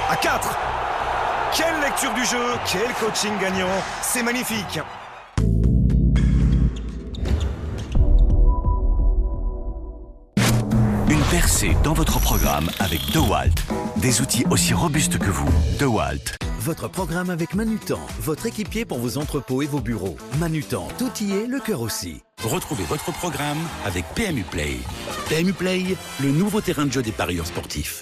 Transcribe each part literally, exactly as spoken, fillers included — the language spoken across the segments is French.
à quatre. Quelle lecture du jeu, quel coaching gagnant, c'est magnifique. Une percée dans votre programme avec DeWalt. Des outils aussi robustes que vous. DeWalt. Votre programme avec Manutan, votre équipier pour vos entrepôts et vos bureaux. Manutan, tout y est, le cœur aussi. Retrouvez votre programme avec P M U Play. P M U Play, le nouveau terrain de jeu des parieurs sportifs.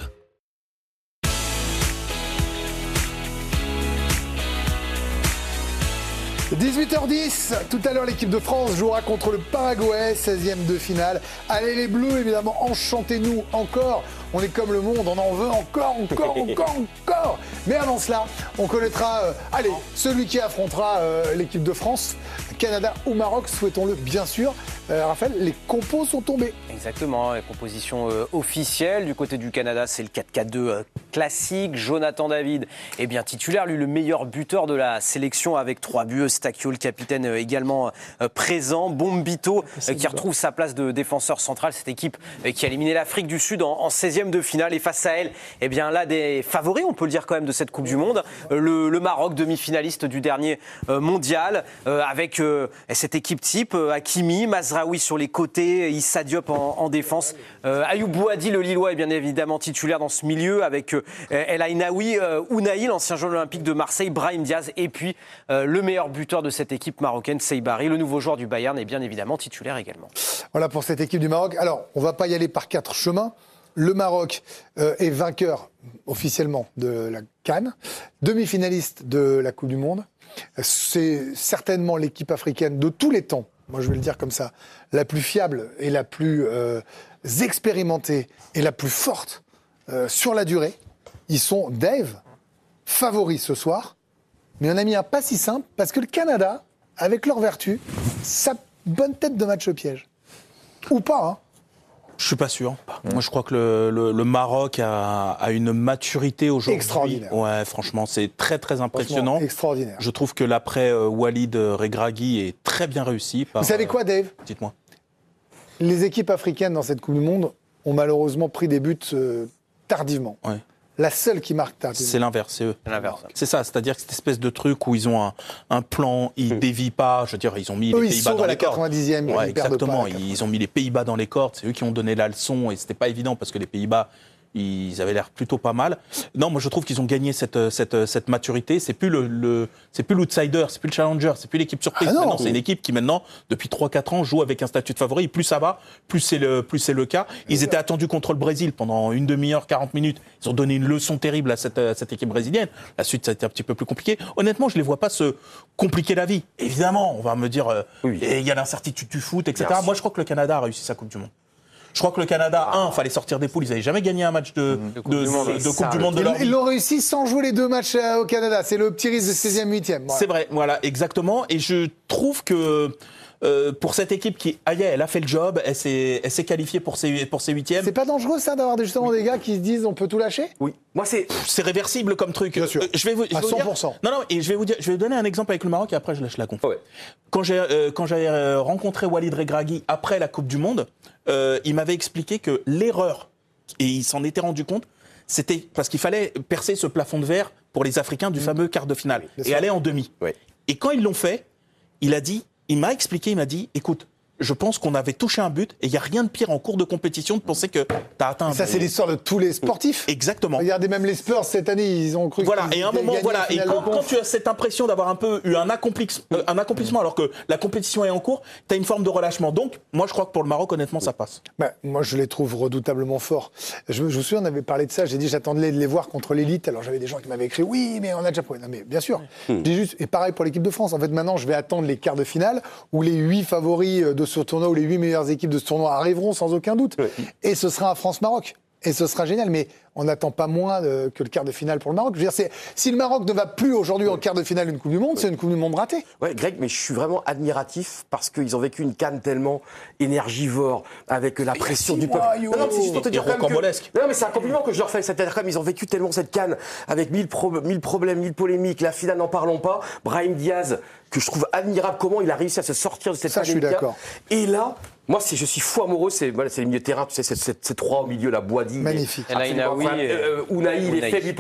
dix-huit heures dix, tout à l'heure l'équipe de France jouera contre le Paraguay, seizième de finale. Allez les Bleus, évidemment, enchantez-nous encore. On est comme le monde, on en veut encore, encore, encore, encore. Mais avant cela, on connaîtra, euh, allez, celui qui affrontera euh, l'équipe de France, Canada ou Maroc, souhaitons-le bien sûr. Euh, Raphaël, les compos sont tombés. Exactement, la composition euh, officielle. Du côté du Canada, c'est le quatre quatre deux euh, classique. Jonathan David est bien titulaire, lui le meilleur buteur de la sélection avec trois buts. Stakio, le capitaine, euh, également euh, présent. Bombito, euh, qui retrouve sa place de défenseur central. Cette équipe euh, qui a éliminé l'Afrique du Sud en, en seizième de finale. Et face à elle, eh bien, l'un des favoris, on peut le dire quand même, de cette Coupe du Monde. Euh, le, le Maroc, demi-finaliste du dernier euh, mondial, euh, avec euh, cette équipe type, euh, Hakimi, Mazraoui sur les côtés, Issa Diop en, en défense. Euh, Ayoub Bouhaddi, le Lillois, est bien évidemment titulaire dans ce milieu, avec euh, El Ainaoui, euh, Ounahi, l'ancien joueur olympique de Marseille, Brahim Diaz, et puis euh, le meilleur buteur de cette équipe marocaine, Seybari, le nouveau joueur du Bayern, est bien évidemment titulaire également. Voilà pour cette équipe du Maroc. Alors, on ne va pas y aller par quatre chemins. Le Maroc euh, est vainqueur officiellement de la CAN, demi-finaliste de la Coupe du Monde. C'est certainement l'équipe africaine de tous les temps, moi je vais le dire comme ça, la plus fiable et la plus euh, expérimentée et la plus forte euh, sur la durée. Ils sont, Dave, favoris ce soir, mais on a mis un pas si simple parce que le Canada, avec leur vertu, sa bonne tête de match piège. Ou pas, hein. Je suis pas sûr. Moi, je crois que le, le, le Maroc a, a une maturité aujourd'hui. Extraordinaire. Ouais, franchement, c'est très, très impressionnant. Extraordinaire. Je trouve que l'après euh, Walid Regragui est très bien réussi. Par, Vous savez quoi, Dave ? euh, Dites-moi. Les équipes africaines dans cette Coupe du Monde ont malheureusement pris des buts euh, tardivement. Ouais. La seule qui marque tardivement. C'est l'inverse, c'est eux. C'est l'inverse. C'est ça, c'est-à-dire que cette espèce de truc où ils ont un, un plan, ils Mm. dévient pas, je veux dire, ils ont mis Eux, les ils Pays-Bas sauvent dans à la les cordes. quatre-vingt-dixième, Ouais, ils perdent exactement, pas à la ils ont mis les Pays-Bas dans les cordes, c'est eux qui ont donné la leçon et c'était pas évident parce que les Pays-Bas, ils avaient l'air plutôt pas mal. Non, moi je trouve qu'ils ont gagné cette, cette, cette maturité. C'est plus le, le c'est plus l'outsider, c'est plus le challenger, c'est plus l'équipe surprise. Ah non. Maintenant, c'est une équipe qui maintenant, depuis trois quatre ans, joue avec un statut de favori. Plus ça va, plus c'est le, plus c'est le cas. Ils étaient attendus contre le Brésil pendant une demi-heure, quarante minutes. Ils ont donné une leçon terrible à cette, à cette équipe brésilienne. La suite, ça a été un petit peu plus compliqué. Honnêtement, je les vois pas se compliquer la vie. Évidemment, on va me dire, euh, Oui. il y a l'incertitude du foot, et cetera. Moi, je crois que le Canada a réussi sa Coupe du Monde. Je crois que le Canada, un, fallait sortir des poules. Ils n'avaient jamais gagné un match de, de, Coupe du Monde, de c'est Coupe ça, du le Monde de leur Ils, vie. ils l'ont réussi sans jouer les deux matchs euh, au Canada. C'est le petit risque de seizième, huitième. Voilà. C'est vrai, voilà, exactement. Et je trouve que euh, pour cette équipe qui, aïe, elle a fait le job, elle s'est, elle s'est qualifiée pour ses, pour ses huitièmes. C'est pas dangereux ça d'avoir justement des gars qui se disent on peut tout lâcher ? Oui, moi c'est... C'est réversible comme truc. Bien sûr. Euh, je vais vous, je vais À vous dire- cent pour cent. non, non, et je vais vous dire, je vais vous donner un exemple avec le Maroc et après je lâche la conf. Ouais. Quand j'ai, euh, quand j'ai euh, rencontré Walid Regragui après la Coupe du Monde, euh, il m'avait expliqué que l'erreur, et il s'en était rendu compte, c'était parce qu'il fallait percer ce plafond de verre pour les Africains du fameux quart de finale Bien et sûr. aller en demi. Ouais. Et quand ils l'ont fait, il a dit, il m'a expliqué, il m'a dit, écoute, je pense qu'on avait touché un but et il n'y a rien de pire en cours de compétition de penser que tu as atteint un Ça but. c'est l'histoire de tous les sportifs. Exactement. Regardez même les Spurs cette année, ils ont cru Voilà, qu'ils et à un allaient moment, gagner voilà, la et finale quand, de quand conf. tu as cette impression d'avoir un peu eu un accomplissement, euh, un accomplissement alors que la compétition est en cours, tu as une forme de relâchement. Donc, moi, je crois que pour le Maroc, honnêtement, ça passe. Bah, moi, je les trouve redoutablement forts. Je, me- je me souviens, on avait parlé de ça. J'ai dit, j'attendais de les voir contre l'élite. Alors, j'avais des gens qui m'avaient écrit, oui, mais on a déjà prouvé. Non, mais bien sûr. J'ai juste, et pareil pour l'équipe de France. En fait, maintenant, je vais attendre les quarts de finale où les huit favoris de ce tournoi, où les huit meilleures équipes de ce tournoi arriveront sans aucun doute. Et ce sera un France-Maroc. Et ce sera génial, mais on n'attend pas moins de- que le quart de finale pour le Maroc. Je veux dire, c'est, si le Maroc ne va plus aujourd'hui en quart de finale d'une Coupe du Monde, c'est une Coupe du Monde ratée. Ouais, Greg, mais je suis vraiment admiratif parce qu'ils ont vécu une CAN tellement énergivore, avec la pression six du peuple. mois, yo. Non, non, mais c'est juste pour te Et dire quand même que... rocambolesque. Non, mais c'est un compliment que je leur fais. C'est-à-dire quand même, ils ont vécu tellement cette CAN avec mille, pro... mille problèmes, mille polémiques. La finale, n'en parlons pas. Brahim Diaz, que je trouve admirable comment il a réussi à se sortir de cette Ça, je suis pandémie. d'accord. Et là, moi, c'est, je suis fou amoureux. C'est, voilà, c'est les milieux de terrain, tu sais, c'est, c'est, c'est trois au milieu, la Bouhaddi. Magnifique. El Ainaoui Enfin, et- euh, Ounahi, il est Ounahi. faible.